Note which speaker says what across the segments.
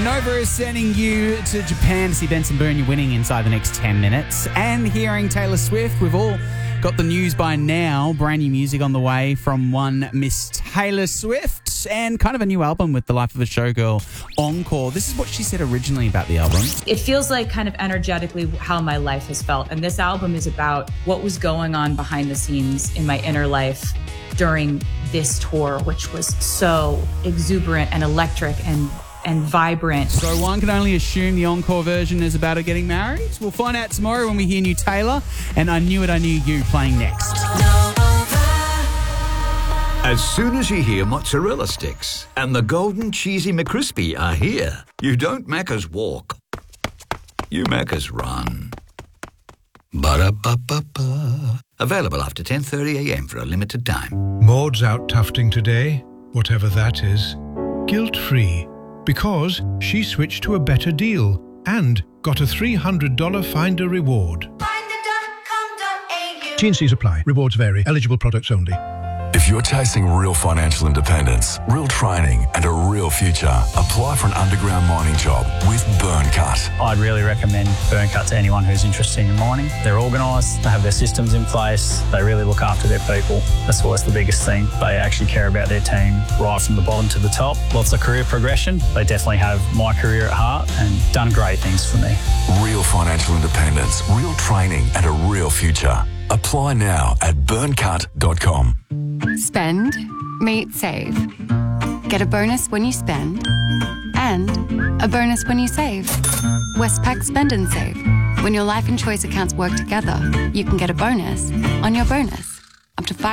Speaker 1: Nova is sending you to Japan to see Benson Boone. You're winning inside the next 10 minutes. And hearing Taylor Swift, we've all got the news by now. Brand new music on the way from one Miss Taylor Swift and kind of a new album with The Life of a Showgirl Encore. This is what she said originally about the album.
Speaker 2: It feels like kind of energetically how my life has felt. And this album is about what was going on behind the scenes in my inner life during this tour, which was so exuberant and electric and vibrant.
Speaker 1: So one can only assume the encore version is about her getting married. We'll find out tomorrow when we hear new Taylor and I Knew It, I Knew You playing next.
Speaker 3: As soon as you hear mozzarella sticks and the golden cheesy McCrispy are here, you don't Macca's walk, you Macca's run. Ba-da-ba-ba-ba. Available after 10:30am for a limited time.
Speaker 4: Maud's out tufting today, whatever that is, guilt-free, because she switched to a better deal and got a $300 Finder reward.
Speaker 5: Finder.com.au.
Speaker 4: T&Cs apply. Rewards vary. Eligible products only.
Speaker 6: If you're chasing real financial independence, real training and a real future, apply for an underground mining job with Burncut.
Speaker 7: I'd really recommend Burncut to anyone who's interested in mining. They're organised, they have their systems in place, they really look after their people. That's always the biggest thing. They actually care about their team right from the bottom to the top. Lots of career progression. They definitely have my career at heart and done great things for me.
Speaker 6: Real financial independence, real training and a real future. Apply now at burncut.com.
Speaker 8: Spend, meet, save. Get a bonus when you spend and a bonus when you save. Westpac Spend and Save. When your life and choice accounts work together, you can get a bonus on your bonus, up to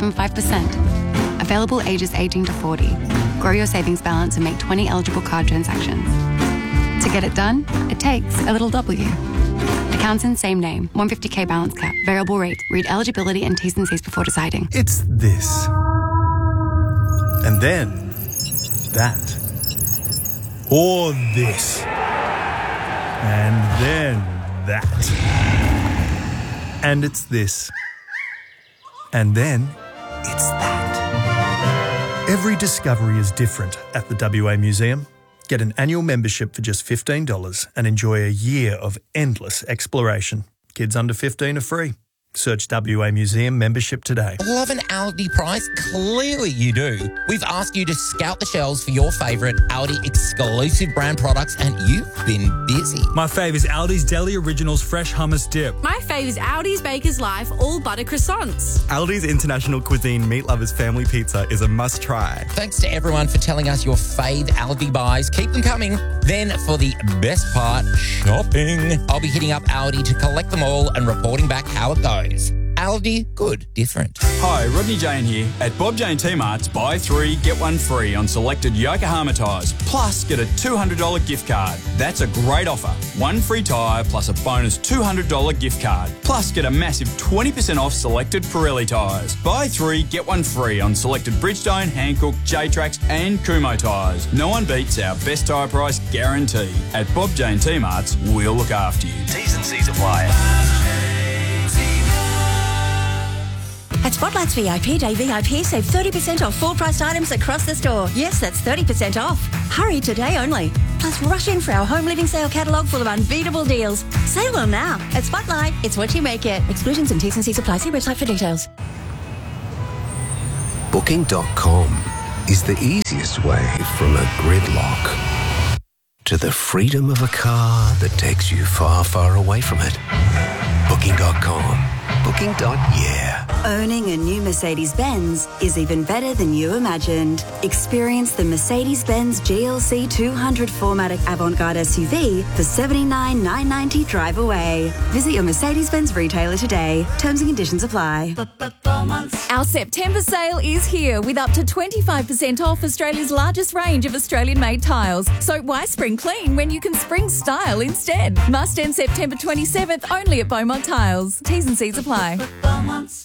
Speaker 8: 5.75%. Available ages 18 to 40. Grow your savings balance and make 20 eligible card transactions. To get it done, it takes a little W. Accounts in same name. 150k balance cap. Variable rate. Read eligibility and T's and C's before deciding.
Speaker 9: It's this. And then that. Or this. And then that. And it's this. And then it's that. Every discovery is different at the WA Museum. Get an annual membership for just $15 and enjoy a year of endless exploration. Kids under 15 are free. Search WA Museum membership today.
Speaker 10: Love an Aldi price? Clearly you do. We've asked you to scout the shelves for your favourite Aldi exclusive brand products and you've been busy.
Speaker 11: My fave is Aldi's Deli Originals Fresh Hummus Dip.
Speaker 12: My fave is Aldi's Baker's Life All Butter Croissants.
Speaker 13: Aldi's International Cuisine Meat Lovers Family Pizza is a must-try.
Speaker 10: Thanks to everyone for telling us your fave Aldi buys. Keep them coming. Then for the best part, shopping. I'll be hitting up Aldi to collect them all and reporting back how it goes. Aldi, good, different.
Speaker 11: Hi, Rodney Jane here. At Bob Jane T-Marts, buy 3, get 1 free on selected Yokohama tyres, plus get a $200 gift card. That's a great offer. 1 free tyre plus a bonus $200 gift card. Plus get a massive 20% off selected Pirelli tyres. Buy 3, get 1 free on selected Bridgestone, Hankook, J-Trax and Kumho tyres. No one beats our best tyre price guarantee. At Bob Jane T-Marts, we'll look after you.
Speaker 10: T's and C's apply.
Speaker 14: At Spotlight's VIP Day VIP, save 30% off full-priced items across the store. Yes, that's 30% off. Hurry today only. Plus, rush in for our home living sale catalogue full of unbeatable deals. Sale on now. At Spotlight, it's what you make it. Exclusions and T's and C's apply. See website for details.
Speaker 15: Booking.com is the easiest way from a gridlock to the freedom of a car that takes you far, far away from it. Booking.com. Booking.yeah.
Speaker 14: Owning a new Mercedes-Benz is even better than you imagined. Experience the Mercedes-Benz GLC 200 4MATIC Avant-Garde SUV for $79,990 drive away. Visit your Mercedes-Benz retailer today. Terms and conditions apply.
Speaker 12: Our September sale is here with up to 25% off Australia's largest range of Australian-made tiles. So why spring clean when you can spring style instead? Must end September 27th only at Beaumont Tiles. T's and C's apply.